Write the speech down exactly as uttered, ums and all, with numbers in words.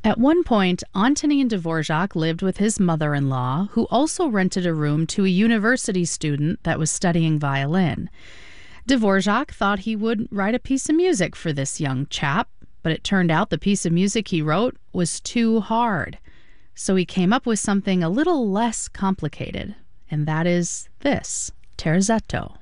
At one point, Antonin Dvorak lived with his mother-in-law, who also rented a room to a university student that was studying violin. Dvorak thought he would write a piece of music for this young chap, but it turned out the piece of music he wrote was too hard. So he came up with something a little less complicated, and that is this, terzetto.